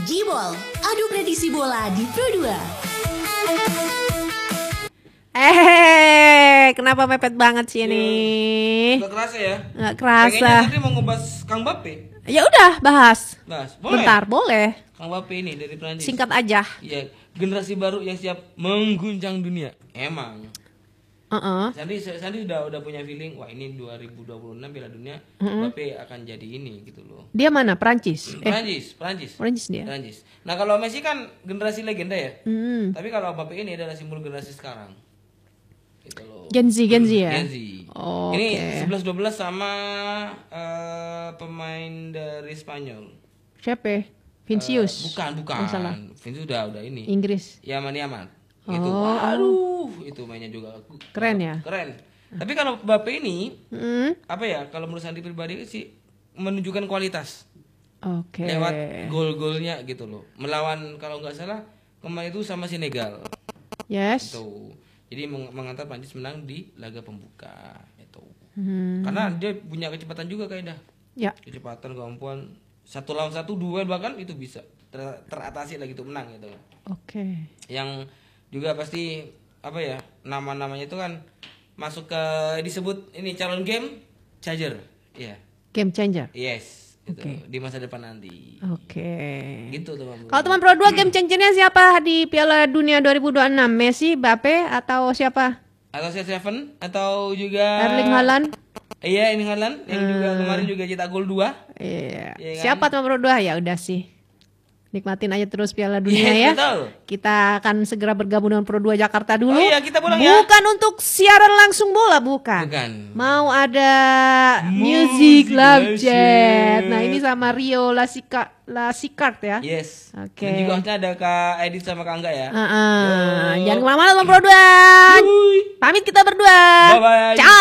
Jibol, adu prediksi bola di Pro 2. Kenapa mepet banget sih ini? Gak kerasa ya? Nggak kerasa. Pengennya nanti mau ngebahas Kang Mbappe. Ya udah, bahas. Boleh? Bentar, boleh. Kang Mbappe ini dari Prancis. Singkat aja. Iya, generasi baru yang siap mengguncang dunia. Emang. Sandi udah punya feeling, wah ini 2026 Piala Dunia Mbappe akan jadi ini gitu loh. Dia mana? Perancis? Perancis dia. Perancis. Nah kalau Messi kan generasi legenda ya. Mm. Tapi kalau Mbappe ini adalah simbol generasi sekarang. Gitu loh. Gen Z ya? Gen Z. Oh, ini oke. 11-12 sama pemain dari Spanyol. Siapa? Vinicius? Bukan. Oh, salah. Vinicius udah ini. Inggris. Yaman. Itu Oh. aduh, itu mainnya juga Keren ya? Keren. Tapi kalau Mbappe ini Mm. apa ya? Kalau menurut Sandi pribadi sih menunjukkan kualitas. Oke. Lewat gol-golnya gitu loh. Melawan kalau nggak salah kemarin itu sama Senegal. Yes. Itu. Jadi mengantar Prancis menang di laga pembuka itu. Hmm. Karena dia punya kecepatan juga kayaknya. Ya. Kecepatan, kemampuan 1 lawan 1 duel bahkan itu bisa teratasi lagi tuh menang gitu. Oke. Yang juga pasti apa ya? Nama-namanya itu kan masuk ke disebut ini calon game changer. Iya. Game changer. Yes. Itu Oke. di masa depan nanti. Oke. Gitu teman. Kalau teman Pro 2 game changernya siapa di Piala Dunia 2026? Messi, Mbappe atau siapa? Atau Seven atau juga Erling Haaland? Iya, Erling Haaland yang juga kemarin juga cetak gol 2. Iya. Iya kan? Siapa teman Pro 2? Ya udah sih. Nikmatin aja terus Piala Dunia ya. Betul. Kita akan segera bergabung dengan Pro 2 Jakarta dulu. Oh iya, kita pulang ya. Bukan untuk siaran langsung bola, bukan. Mau ada Music Love Chat. Nah, ini sama Rio Lasikart ya. Yes. Oke. Dan juga hostnya ada Kak Edith sama Kak Angga ya. Jangan kemana-mana teman Pro 2. Pamit kita berdua. Bye-bye. Ciao.